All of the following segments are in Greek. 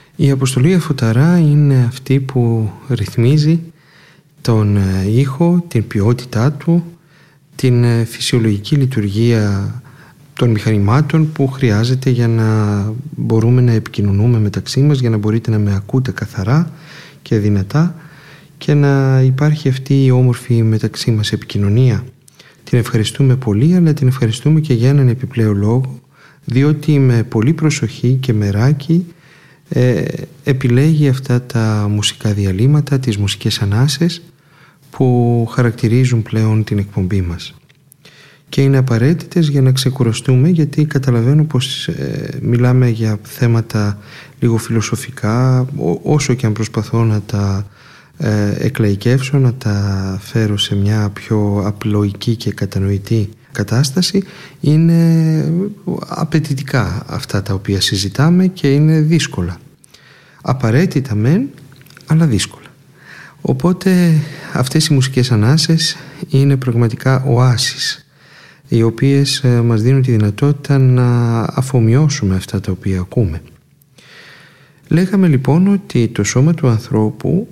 Η αποστολή Αφουταρά είναι αυτή που ρυθμίζει τον ήχο, την ποιότητά του, την φυσιολογική λειτουργία των μηχανημάτων που χρειάζεται για να μπορούμε να επικοινωνούμε μεταξύ μας, για να μπορείτε να με ακούτε καθαρά και δυνατά και να υπάρχει αυτή η όμορφη μεταξύ μας επικοινωνία. Την ευχαριστούμε πολύ, αλλά την ευχαριστούμε και για έναν επιπλέον λόγο, διότι με πολύ προσοχή και μεράκι επιλέγει αυτά τα μουσικά διαλύματα, τις μουσικές ανάσες που χαρακτηρίζουν πλέον την εκπομπή μας. Και είναι απαραίτητες για να ξεκουραστούμε, γιατί καταλαβαίνω πως μιλάμε για θέματα λίγο φιλοσοφικά, όσο και αν προσπαθώ να τα εκλαϊκεύσω, να τα φέρω σε μια πιο απλοϊκή και κατανοητή κατάσταση. Είναι απαιτητικά αυτά τα οποία συζητάμε και είναι δύσκολα. Απαραίτητα μεν, αλλά δύσκολα. Οπότε αυτές οι μουσικές ανάσες είναι πραγματικά οάσεις, οι οποίες μας δίνουν τη δυνατότητα να αφομοιώσουμε αυτά τα οποία ακούμε. Λέγαμε λοιπόν ότι το σώμα του ανθρώπου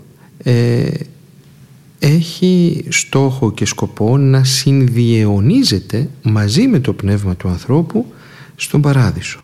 έχει στόχο και σκοπό να συνδιαιωνίζεται μαζί με το πνεύμα του ανθρώπου στον παράδεισο.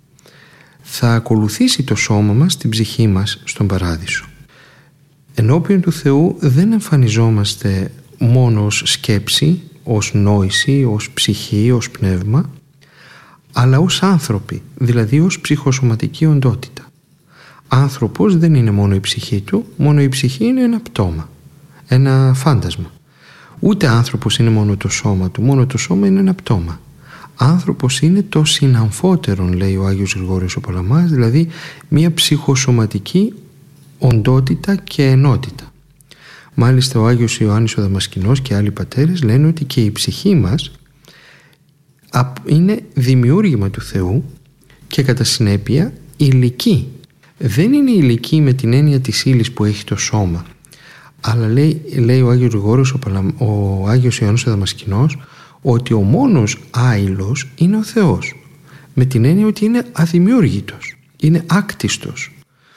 Θα ακολουθήσει το σώμα μας, την ψυχή μας στον παράδεισο. Ενώπιον του Θεού δεν εμφανιζόμαστε μόνο ως σκέψη, ως νόηση, ως ψυχή, ως πνεύμα, αλλά ως άνθρωποι, δηλαδή ως ψυχοσωματική οντότητα. Άνθρωπος δεν είναι μόνο η ψυχή του, μόνο η ψυχή είναι ένα πτώμα, ένα φάντασμα. Ούτε άνθρωπος είναι μόνο το σώμα του, μόνο το σώμα είναι ένα πτώμα. Άνθρωπος είναι το συναμφότερον, λέει ο Άγιος Γρηγόριος ο Παλαμάς, δηλαδή μια ψυχοσωματική οντότητα και ενότητα. Μάλιστα ο Άγιος Ιωάννης ο Δαμασκηνός και άλλοι πατέρες λένε ότι και η ψυχή μας είναι δημιούργημα του Θεού και κατά συνέπεια υλική. Δεν είναι υλική με την έννοια της ύλης που έχει το σώμα, αλλά λέει ο Άγιος Γρηγόριος ο Άγιος Ιωάννης ο Δαμασκηνός ότι ο μόνος άειλος είναι ο Θεός, με την έννοια ότι είναι αδημιούργητος, είναι άκτιστος.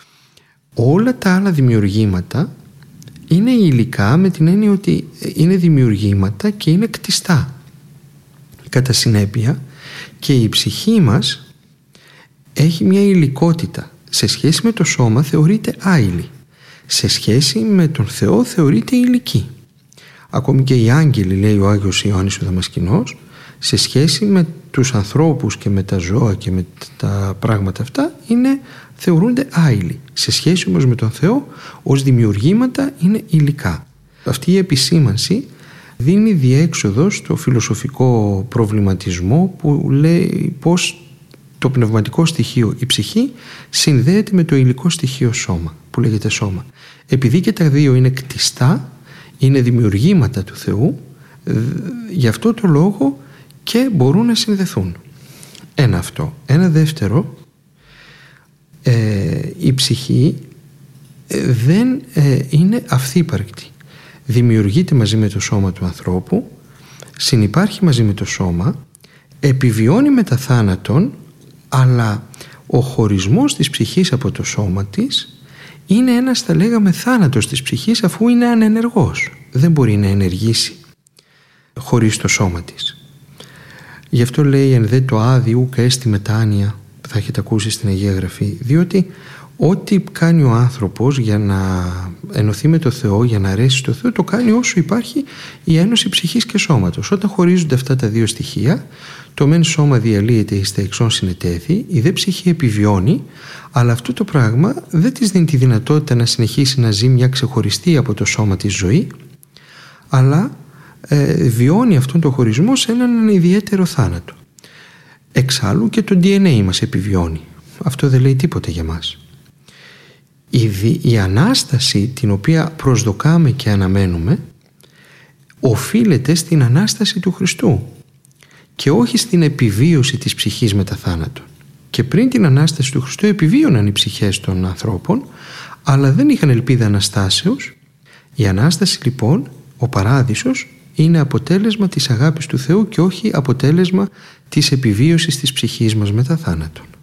Όλα τα άλλα δημιουργήματα είναι υλικά με την έννοια ότι είναι δημιουργήματα και είναι κτιστά. Κατά συνέπεια και η ψυχή μας έχει μια υλικότητα. Σε σχέση με το σώμα θεωρείται άειλη. Σε σχέση με τον Θεό θεωρείται υλική. Ακόμη και οι άγγελοι, λέει ο Άγιος Ιωάννης ο Δαμασκηνός, σε σχέση με τους ανθρώπους και με τα ζώα και με τα πράγματα αυτά θεωρούνται άειλοι. Σε σχέση όμως με τον Θεό ως δημιουργήματα είναι υλικά. Αυτή η επισήμανση δίνει διέξοδο στο φιλοσοφικό προβληματισμό που λέει πως το πνευματικό στοιχείο, η ψυχή, συνδέεται με το υλικό στοιχείο σώμα, που λέγεται σώμα. Επειδή και τα δύο είναι κτιστά, είναι δημιουργήματα του Θεού, γι' αυτό το λόγο και μπορούν να συνδεθούν. Ένα αυτό. Ένα δεύτερο, η ψυχή δεν είναι αυθύπαρκτη. Δημιουργείται μαζί με το σώμα του ανθρώπου, συνυπάρχει μαζί με το σώμα, επιβιώνει μετά θάνατον, αλλά ο χωρισμός της ψυχής από το σώμα της είναι ένας, θα λέγαμε, θάνατος της ψυχής, αφού είναι ανενεργός. Δεν μπορεί να ενεργήσει χωρίς το σώμα της. Γι' αυτό λέει «εν δε το άδει ουκ έστι μετάνοια», θα έχετε ακούσει στην Αγία Γραφή, διότι ό,τι κάνει ο άνθρωπος για να ενωθεί με το Θεό, για να αρέσει στο Θεό, το κάνει όσο υπάρχει η ένωση ψυχής και σώματος. Όταν χωρίζονται αυτά τα δύο στοιχεία, το μεν σώμα διαλύεται εις τα εξών συνετέθη, η δε ψυχή επιβιώνει, αλλά αυτό το πράγμα δεν της δίνει τη δυνατότητα να συνεχίσει να ζει μια ξεχωριστή από το σώμα της ζωή, αλλά βιώνει αυτόν τον χωρισμό σε έναν ιδιαίτερο θάνατο. Εξάλλου και το DNA μας επιβιώνει. Αυτό δεν λέει τίποτα για μας. Η Ανάσταση την οποία προσδοκάμε και αναμένουμε οφείλεται στην Ανάσταση του Χριστού και όχι στην επιβίωση της ψυχής μετά θάνατον. Και πριν την Ανάσταση του Χριστού επιβίωναν οι ψυχές των ανθρώπων, αλλά δεν είχαν ελπίδα Αναστάσεως. Η Ανάσταση λοιπόν, ο παράδεισος, είναι αποτέλεσμα της αγάπης του Θεού και όχι αποτέλεσμα της επιβίωσης της ψυχής μας μετά θάνατον.